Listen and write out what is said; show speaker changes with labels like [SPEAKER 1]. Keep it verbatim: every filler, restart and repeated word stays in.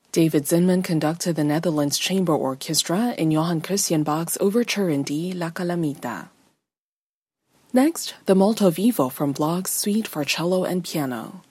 [SPEAKER 1] David Zinman conducted the Netherlands Chamber Orchestra in Johann Christian Bach's Overture in D, La Calamita. Next, the Molto Vivo from Bloch's Suite for Cello and Piano.